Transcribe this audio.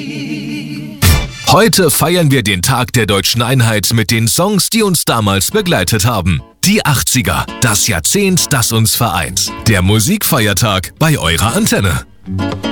Heute feiern wir den Tag der deutschen Einheit mit den Songs, die uns damals begleitet haben. Die 80er, das Jahrzehnt, das uns vereint. Der Musikfeiertag bei eurer Antenne.